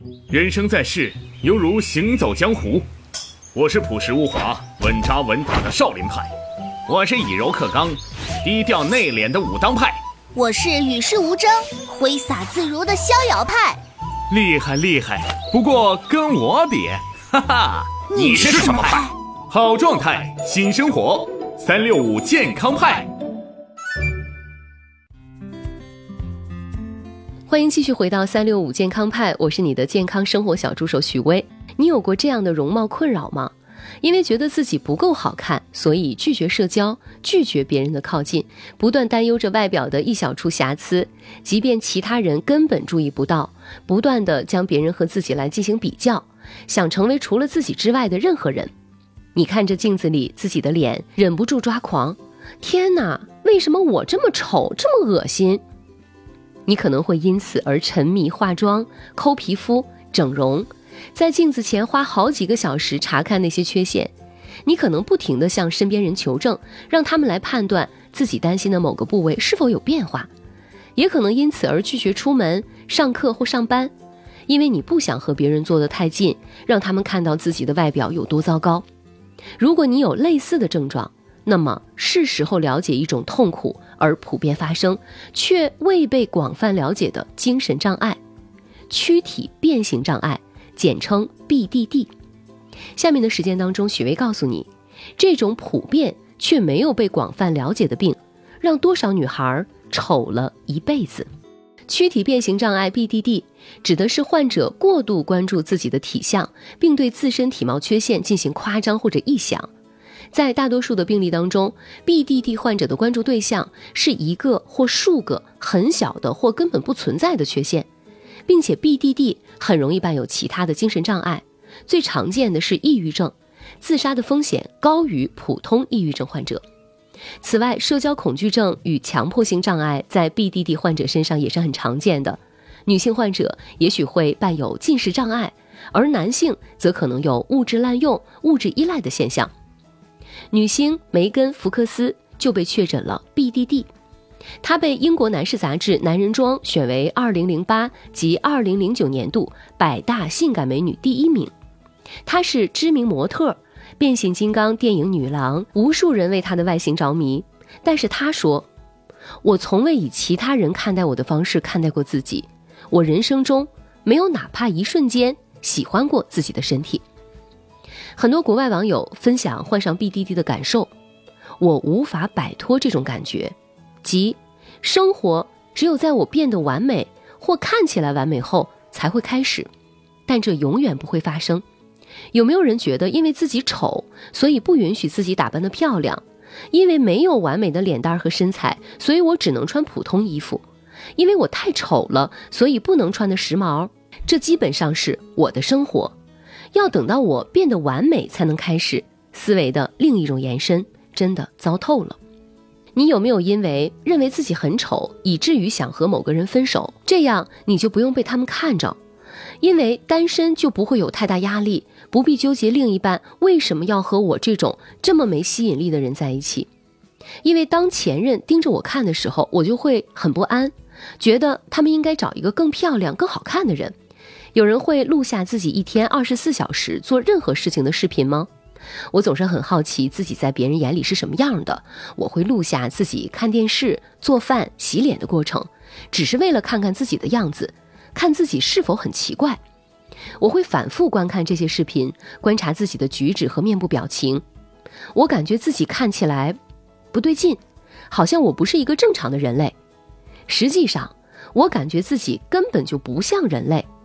人生在世，犹如行走江湖。我是朴实无华、稳扎稳打的少林派，我是以柔克刚、低调内敛的武当派， 我是与世无争、挥洒自如的逍遥派。 厉害厉害，不过跟我比，哈哈， 你是什么派？ 好状态，新生活，365健康派。 欢迎继续回到365健康派，我是你的健康生活小助手许巍。你有过这样的容貌困扰吗？因为觉得自己不够好看，所以拒绝社交，拒绝别人的靠近，不断担忧着外表的一小处瑕疵，即便其他人根本注意不到，不断地将别人和自己来进行比较，想成为除了自己之外的任何人。你看着镜子里自己的脸，忍不住抓狂，天哪，为什么我这么丑，这么恶心？你可能会因此而沉迷化妆、抠皮肤、整容，在镜子前花好几个小时查看那些缺陷。你可能不停地向身边人求证，让他们来判断自己担心的某个部位是否有变化，也可能因此而拒绝出门、上课或上班，因为你不想和别人坐得太近，让他们看到自己的外表有多糟糕。如果你有类似的症状，那么是时候了解一种痛苦而普遍发生却未被广泛了解的精神障碍——躯体变形障碍，简称 BDD。 下面的时间当中，许巍告诉你，这种普遍却没有被广泛了解的病，让多少女孩丑了一辈子。躯体变形障碍 BDD 指的是患者过度关注自己的体相，并对自身体貌缺陷进行夸张或者臆想。在大多数的病例当中， BDD 患者的关注对象是一个或数个很小的或根本不存在的缺陷，并且 BDD 很容易伴有其他的精神障碍，最常见的是抑郁症，自杀的风险高于普通抑郁症患者。此外，社交恐惧症与强迫性障碍在 BDD 患者身上也是很常见的。女性患者也许会伴有进食障碍，而男性则可能有物质滥用、物质依赖的现象。女星梅根·福克斯就被确诊了 BDD， 她被英国男士杂志《男人装》选为2008及2009年度100大性感美女第1名。她是知名模特，变形金刚电影女郎，无数人为她的外形着迷。但是她说，我从未以其他人看待我的方式看待过自己，我人生中没有哪怕一瞬间喜欢过自己的身体。很多国外网友分享患上 BDD 的感受，我无法摆脱这种感觉，即生活只有在我变得完美或看起来完美后才会开始，但这永远不会发生。有没有人觉得因为自己丑，所以不允许自己打扮得漂亮？因为没有完美的脸蛋和身材，所以我只能穿普通衣服？因为我太丑了，所以不能穿得时髦？这基本上是我的生活。要等到我变得完美才能开始，思维的另一种延伸，真的糟透了。你有没有因为认为自己很丑，以至于想和某个人分手？这样你就不用被他们看着，因为单身就不会有太大压力，不必纠结另一半为什么要和我这种这么没吸引力的人在一起。因为当前任盯着我看的时候，我就会很不安，觉得他们应该找一个更漂亮、更好看的人。有人会录下自己一天24小时做任何事情的视频吗？我总是很好奇自己在别人眼里是什么样的，我会录下自己看电视、做饭、洗脸的过程，只是为了看看自己的样子，看自己是否很奇怪。我会反复观看这些视频，观察自己的举止和面部表情。我感觉自己看起来不对劲，好像我不是一个正常的人类。实际上，我感觉自己根本就不像人类，